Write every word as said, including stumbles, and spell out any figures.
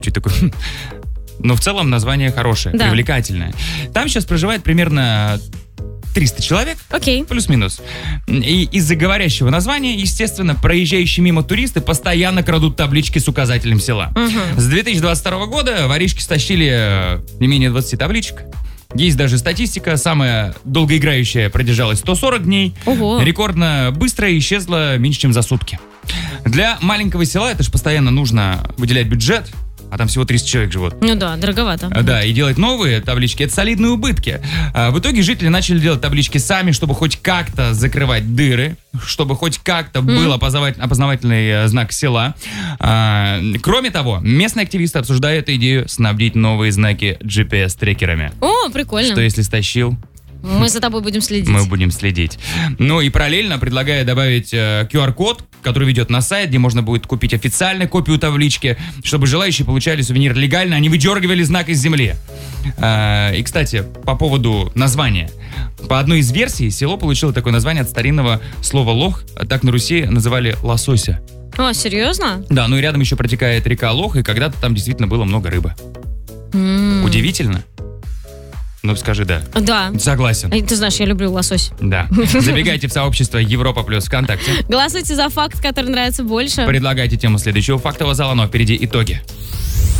Чуть такой... Но в целом название хорошее, да. привлекательное. Там сейчас проживает примерно триста человек, Окей. плюс-минус. И из-за говорящего названия, естественно, проезжающие мимо туристы постоянно крадут таблички с указателем села. Угу. С две тысячи двадцать второго года воришки стащили не менее двадцать табличек. Есть даже статистика. Самая долгоиграющая продержалась сто сорок дней. Ого. Рекордно быстро исчезла меньше, чем за сутки. Для маленького села это же постоянно нужно выделять бюджет. А там всего триста человек живут. Ну да, дороговато. Да, и делать новые таблички — это солидные убытки. А в итоге жители начали делать таблички сами, чтобы хоть как-то закрывать дыры, чтобы хоть как-то mm. был опознавательный знак села. А, кроме того, местные активисты обсуждают идею снабдить новые знаки джи пи эс-трекерами. О, прикольно. Что если стащил? Мы за тобой будем следить. Мы будем следить. Ну и параллельно предлагаю добавить э, ку ар-код, который ведет на сайт, где можно будет купить официальную копию таблички, чтобы желающие получали сувенир легально, а не выдергивали знак из земли. Э, и, кстати, по поводу названия. По одной из версий, село получило такое название от старинного слова «лох». Так на Руси называли лосося. О, серьезно? Да, ну и рядом еще протекает река Лох, и когда-то там действительно было много рыбы. Mm. Удивительно? Ну, скажи «да». Да. Согласен. Ты знаешь, я люблю лосось. Да. Забегайте в сообщество Европа Плюс ВКонтакте. Голосуйте за факт, который нравится больше. Предлагайте тему следующего фактового зала, но впереди итоги.